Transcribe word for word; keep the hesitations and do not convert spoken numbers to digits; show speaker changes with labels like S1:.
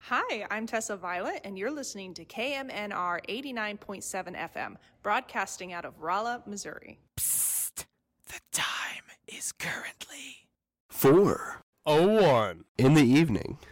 S1: Hi, I'm Tessa Violet, and you're listening to K M N R eighty-nine point seven F M, broadcasting out of Rolla, Missouri.
S2: Psst! The time is currently
S3: four
S2: oh one
S3: in the evening.